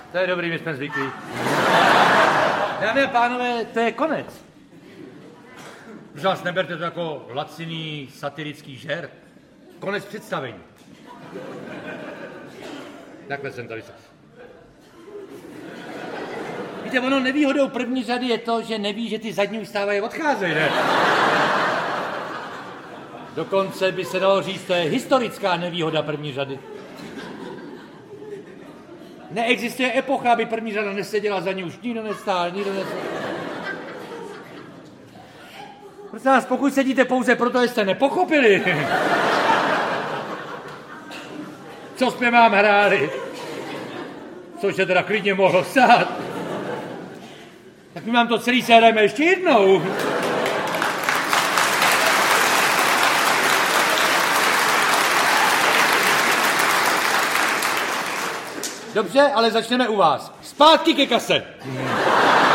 To je dobrý, my jsme zvyklí. Dámy a pánové, to je konec. Už vás neberte to jako laciný satirický žert. Konec představení. Takhle jsem tady. Víte, ono nevýhodou první řady je to, že neví, že ty zadní ustávají odcházejí, ne? Dokonce by se dalo říct, to je historická nevýhoda první řady. Neexistuje epocha, aby první řada neseděla, za ní už nikdo nestál, Prosím vás, pokud sedíte pouze proto, že jste nepochopili, co jsme vám hráli, což se teda klidně mohlo stát, tak my vám to celý séhrajeme ještě jednou. Dobře, ale začneme u vás. Zpátky ke kase.